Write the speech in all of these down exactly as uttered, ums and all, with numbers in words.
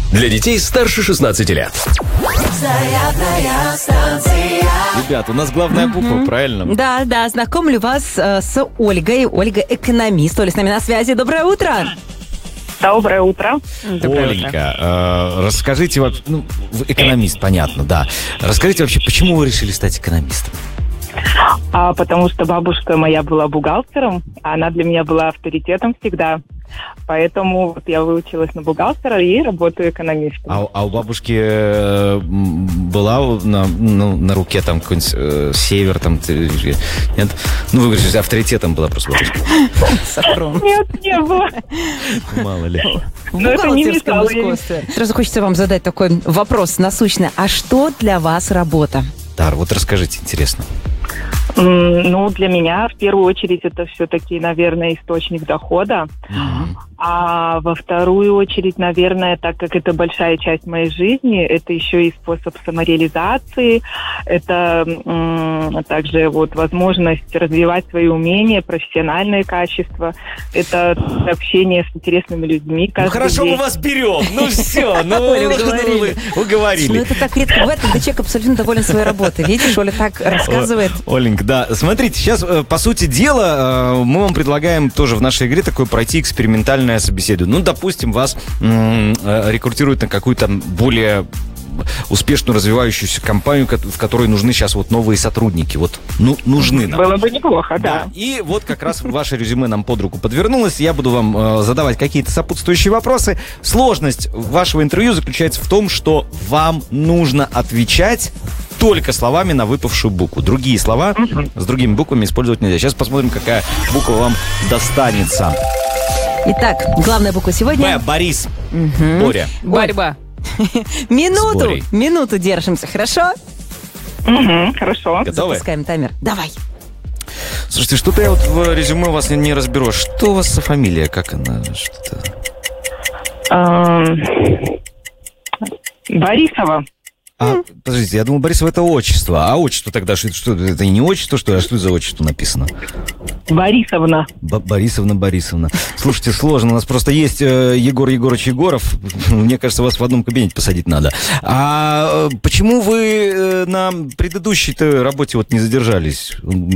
Для детей старше шестнадцати лет. Зарядная станция. Ребят, у нас главная буква, правильно? Да, да, знакомлю вас э, с Ольгой. Ольга экономист. Оля с нами на связи. Доброе утро. Доброе утро. Доброе Оленька, утро. э, расскажите, вообще, ну, вы экономист, понятно, да. Расскажите вообще, почему вы решили стать экономистом? А, потому что бабушка моя была бухгалтером, а она для меня была авторитетом всегда. Поэтому вот я выучилась на бухгалтера и работаю экономистом. А, а у бабушки э, м, была на, ну, на руке там какой-нибудь э, север, там, ты- нет? Ну, вы говорите, авторитетом была просто бабушка. Сахаром. Нет, не было. Мало ли. В Но это не бухгалтерском мешало ей. искусстве. Сразу хочется вам задать такой вопрос насущный. А что для вас работа? Тар, вот расскажите, интересно. М, Ну, для меня в первую очередь это все-таки, наверное, источник дохода. А во вторую очередь, наверное, так как это большая часть моей жизни, это еще и способ самореализации, это м, также вот возможность развивать свои умения, профессиональные качества, это общение с интересными людьми Ну, каждый хорошо, день. мы вас берем. Ну, все, ну, Оля, вы- уговорили. вы Ну, уговорили. это так редко бывает, когда человек абсолютно доволен своей работой. Видишь, Оля так рассказывает. О, Оленька, да. Смотрите, сейчас, э, по сути дела, э, мы вам предлагаем тоже в нашей игре такое пройти экспериментальное собеседование. Ну, допустим, вас м, э, рекрутируют на какую-то более успешную развивающуюся компанию, ко- в которой нужны сейчас вот новые сотрудники. Вот, ну, нужны нам. Было бы неплохо, да. Да. И вот как раз ваше резюме нам под руку подвернулось. Я буду вам э, задавать какие-то сопутствующие вопросы. Сложность вашего интервью заключается в том, что вам нужно отвечать только словами на выпавшую букву. Другие слова с другими буквами использовать нельзя. Сейчас посмотрим, какая буква вам достанется. Итак, главная буква Б. сегодня. Борис. Боря. Борьба. Минуту, Борей. минуту держимся, хорошо? Мгм, хорошо. Готовы? Запускаем таймер. Давай. Слушайте, что-то я вот в резюме у вас не, не разберу. Что у вас за фамилия? Как она? Что? Эм, Борисова. А, подождите, я думал, Борисов это отчество. А отчество тогда, что, что это не отчество, что ли? А что это за отчество написано? Борисовна. Б- Борисовна Борисовна. Слушайте, сложно. У нас просто есть э, Егор Егорович Егоров. Мне кажется, вас в одном кабинете посадить надо. А э, почему вы э, на предыдущей-то работе вот не задержались?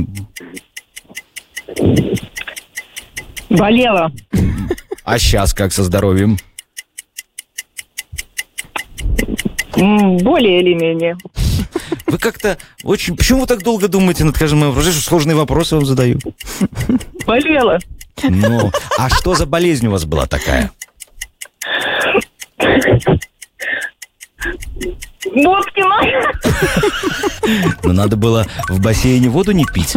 Болела. А сейчас как со здоровьем? М, Более или менее. Вы как-то очень... Почему вы так долго думаете над каждым моим вопросом? Сложные вопросы вам задаю. Болела. Ну, а что за болезнь у вас была такая? Боткина. Ну, надо было в бассейне воду не пить.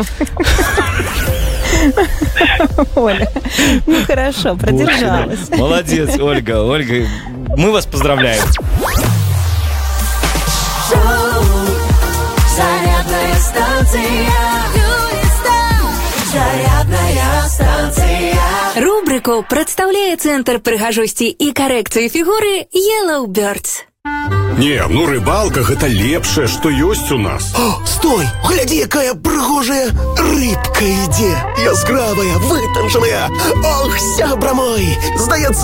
Оля, ну хорошо, продержалась. Молодец, Ольга. Ольга, мы вас поздравляем. Шоу «Зарядная станция». Зарядная станция. Рубрику прадстаўляе цэнтр прыгажосці і карэкцыі фігуры Yellow Birds. Не, ну рыбалка гэта лепшае, што ёсць у нас. О, стой! Гляди, якая прыгожая рыбка ідзе. Яскравая, вытанчаная. Ох, сябра мой, здаецца,